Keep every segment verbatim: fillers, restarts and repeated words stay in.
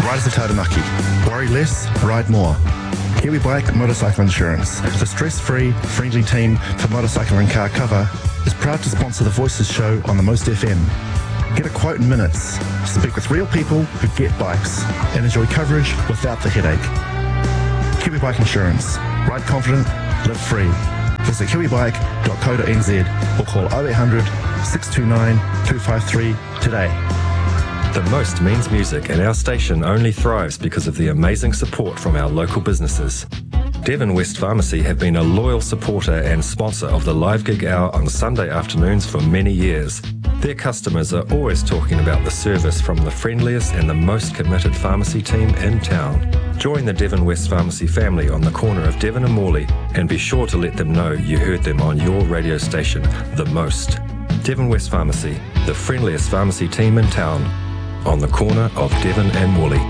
Riders of Taranaki. Worry less, ride more. Kiwi Bike Motorcycle Insurance, the stress-free, friendly team for motorcycle and car cover, is proud to sponsor the Voices show on the Most F M. Get a quote in minutes. Speak with real people who get bikes and enjoy coverage without the headache. Kiwi Bike Insurance. Ride confident, live free. Visit kiwi bike dot co dot n z or call oh eight hundred, six two nine, two five three today. The Most means music, and our station only thrives because of the amazing support from our local businesses. Devon West Pharmacy have been a loyal supporter and sponsor of the Live Gig Hour on Sunday afternoons for many years. Their customers are always talking about the service from the friendliest and the most committed pharmacy team in town. Join the Devon West Pharmacy family on the corner of Devon and Morley, and be sure to let them know you heard them on your radio station, The Most. Devon West Pharmacy, the friendliest pharmacy team in town, on the corner of Devon and Morley.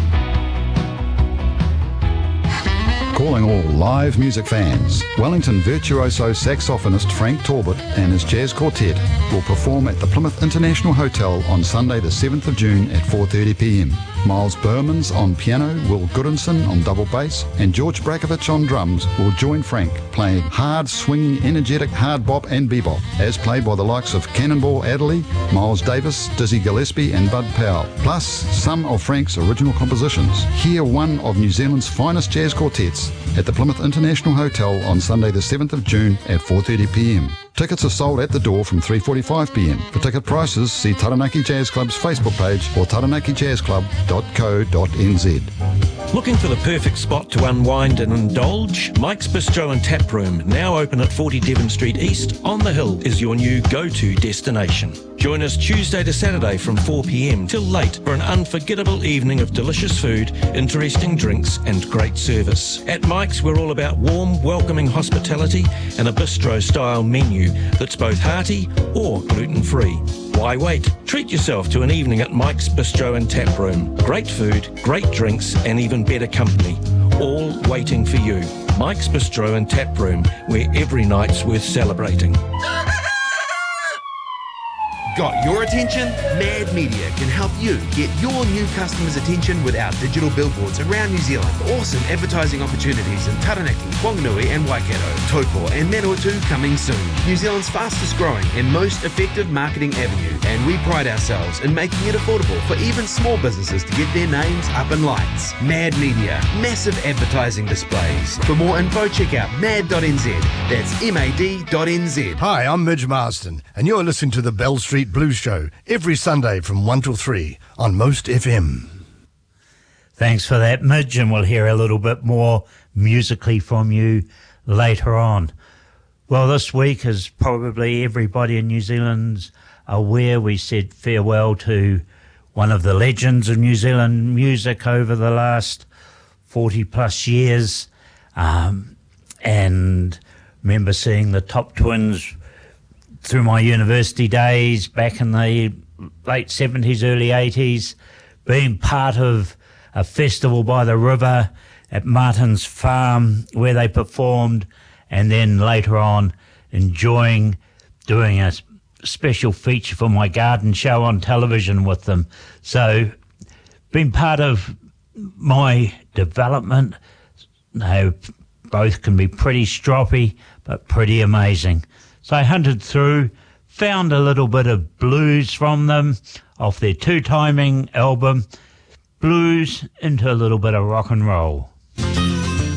Calling all live music fans, Wellington virtuoso saxophonist Frank Talbot and his jazz quartet will perform at the Plymouth International Hotel on Sunday the seventh of June at four thirty p m. Miles Bermans on piano, Will Goodinson on double bass, and George Brakovich on drums will join Frank playing hard, swinging, energetic hard bop and bebop, as played by the likes of Cannonball Adderley, Miles Davis, Dizzy Gillespie and Bud Powell, plus some of Frank's original compositions. Hear one of New Zealand's finest jazz quartets at the Plymouth International Hotel on Sunday the seventh of June at four thirty p m. Tickets are sold at the door from three forty-five p m. For ticket prices, see Taranaki Jazz Club's Facebook page or taranaki jazz club dot co dot n z. Looking for the perfect spot to unwind and indulge? Mike's Bistro and Tap Room, now open at forty Devon Street East on the Hill, is your new go-to destination. Join us Tuesday to Saturday from four p m till late for an unforgettable evening of delicious food, interesting drinks and great service. At Mike's, we're all about warm, welcoming hospitality and a bistro-style menu that's both hearty or gluten-free. Why wait? Treat yourself to an evening at Mike's Bistro and Tap Room. Great food, great drinks and even better company, all waiting for you. Mike's Bistro and Tap Room, where every night's worth celebrating. Got your attention? Mad Media can help you get your new customers' attention with our digital billboards around New Zealand. Awesome advertising opportunities in Taranaki, Whanganui and Waikato, Taupo and Manawatu coming soon. New Zealand's fastest growing and most effective marketing avenue, and we pride ourselves in making it affordable for even small businesses to get their names up in lights. Mad Media, massive advertising displays. For more info, check out mad dot n z. That's M A D dot N Z. Hi, I'm Midge Marston, and you're listening to the Bell Street Blues Show every Sunday from one till three on Most F M. Thanks for that, Midge, and we'll hear a little bit more musically from you later on. Well, this week, as probably everybody in New Zealand's aware, we said farewell to one of the legends of New Zealand music over the last forty plus years, um, and remember seeing the Top Twins through my university days back in the late seventies, early eighties, being part of a festival by the river at Martin's Farm where they performed, and then later on enjoying doing a special feature for my garden show on television with them. So been part of my development. They both can be pretty stroppy but pretty amazing. So I hunted through, found a little bit of blues from them off their two-timing album, Blues into a little bit of rock and roll.